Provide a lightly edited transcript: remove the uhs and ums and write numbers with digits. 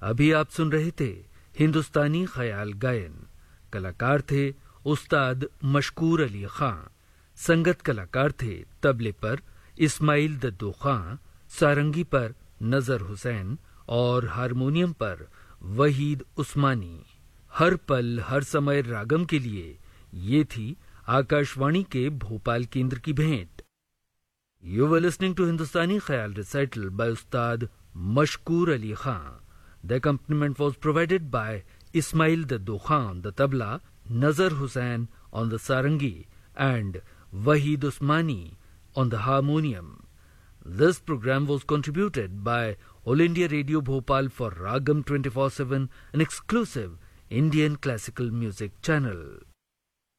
अभी आप सुन रहे थे हिंदुस्तानी ख्याल गायन। कलाकार थे उस्ताद मशकूर अली खां। संगत कलाकार थे तबले पर इस्माइल दद्दू खां, सारंगी पर नजर हुसैन और हारमोनियम पर वहीद उस्मानी। हर पल हर समय रागम के लिए ये थी आकाशवाणी के भोपाल केंद्र की भेंट। यू वर लिसनिंग टू हिंदुस्तानी ख्याल recital bye Ustad मशकूर Ali Khan. The accompaniment was provided by Ismail Daddu Khan on the tabla, Nazar Hussain on the sarangi, and Wahid Usmani on the harmonium. This program was contributed by All India Radio Bhopal for Ragam 24/7, an exclusive Indian classical music channel.